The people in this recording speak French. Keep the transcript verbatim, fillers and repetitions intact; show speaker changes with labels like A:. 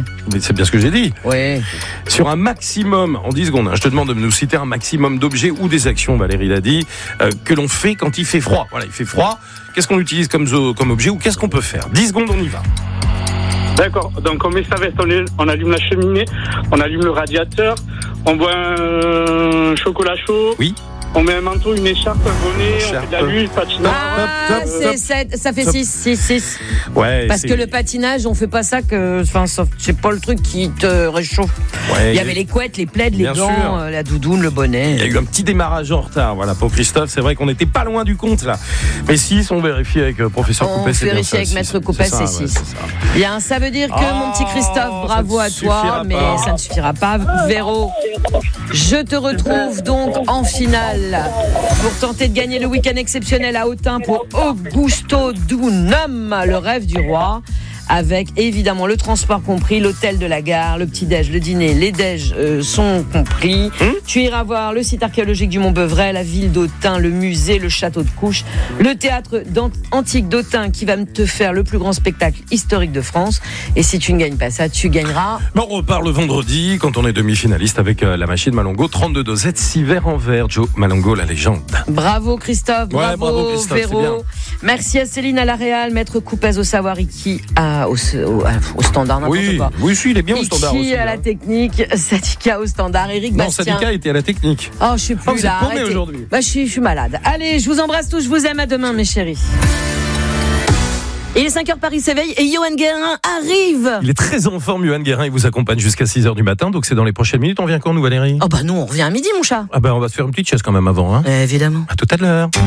A: vrai.
B: Mais c'est bien ce que j'ai dit.
A: Oui.
B: Sur un maximum, en dix secondes, hein, je te demande de nous citer un maximum d'objets ou des actions, Valérie l'a dit, euh, que l'on fait quand il fait froid. Voilà, il fait froid. Qu'est-ce qu'on utilise comme, comme objet ou qu'est-ce qu'on peut faire? dix secondes, on y va.
C: D'accord, donc on met sa veste, on, est, on allume la cheminée, on allume le radiateur, on boit un chocolat chaud.
B: Oui.
C: On met un manteau, une écharpe, un bonnet,
B: Écharpe.
C: on fait de la luge, patinage.
A: Ah,
B: top,
A: c'est
B: top.
A: sept, ça fait
B: Top.
A: six, six, six.
B: Ouais.
A: Parce
B: c'est...
A: que le patinage, on fait pas ça que, enfin, sauf- c'est pas le truc qui te réchauffe.
B: Ouais,
A: Il y avait les couettes, les plaids, les
B: Bien
A: gants,
B: sûr.
A: euh, la doudoune, le bonnet.
B: Il y a eu un petit démarrage en retard, voilà, pour Christophe. C'est vrai qu'on n'était pas loin du compte, là. Mais si, on vérifie avec euh, professeur
A: On
B: Coupet, c'est bien
A: vérifie
B: ça,
A: avec
B: six.
A: Maître Coupet, c'est
B: ça,
A: six.
B: ouais, c'est ça.
A: Bien, ça veut dire que
B: Oh,
A: mon petit Christophe, bravo
B: ça
A: à
B: ne suffira
A: toi, mais
B: pas.
A: ça ne suffira pas. Véro, je te retrouve donc en finale pour tenter de gagner le week-end exceptionnel à Autun pour Augusto Dunum, le rêve du roi. Avec évidemment le transport compris, l'hôtel de la gare, le petit-déj, le dîner, les déj euh, sont compris.
B: Hum
A: Tu iras voir le site archéologique du Mont-Beuvray, la ville d'Autun, le musée, le château de Couches, le théâtre antique d'Autun qui va te faire le plus grand spectacle historique de France. Et si tu ne gagnes pas ça, tu gagneras.
B: Bon, on repart le vendredi quand on est demi-finaliste avec euh, la machine Malongo. trente-deux dosettes, six verres en verre. Joe Malongo, la légende.
A: Bravo Christophe,
B: Ouais,
A: bravo,
B: bravo Christophe, c'est bien.
A: Véro. Merci à Céline à la Réal, Maître Coupez au savoir, Iki à, au, au, au standard, n'importe
B: Oui,
A: quoi.
B: oui, si, il est bien au
A: Iki
B: standard aussi.
A: à la
B: hein.
A: technique, Sadika au standard, Eric
B: Non,
A: Bastien.
B: Sadika était à la technique.
A: Oh, je suis plus
B: Oh, vous
A: là.
B: êtes paumé
A: arrêtez.
B: aujourd'hui.
A: Bah, je suis, je suis malade. Allez, je vous embrasse tous, je vous aime, à demain, mes chéris. Il est cinq heures, Paris s'éveille et Yoann Guérin arrive.
B: Il est très en forme, Yoann Guérin. Il vous accompagne jusqu'à six heures du matin. Donc c'est dans les prochaines minutes. On vient quand, nous, Valérie?
A: Oh bah nous, on revient à midi, mon chat.
B: Ah ben, on va se faire une petite chaise quand même avant. Hein.
A: Euh, évidemment.
B: À tout à l'heure.